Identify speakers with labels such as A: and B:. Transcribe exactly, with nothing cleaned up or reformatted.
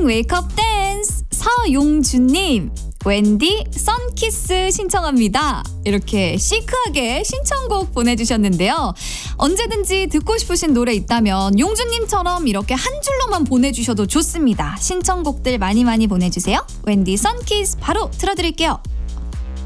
A: 웨이크업 댄스. 서용준님, 웬디 선키스 신청합니다. 이렇게 시크하게 신청곡 보내주셨는데요. 언제든지 듣고 싶으신 노래 있다면 용준님처럼 이렇게 한 줄로만 보내주셔도 좋습니다. 신청곡들 많이 많이 보내주세요. 웬디 선키스 바로 틀어드릴게요.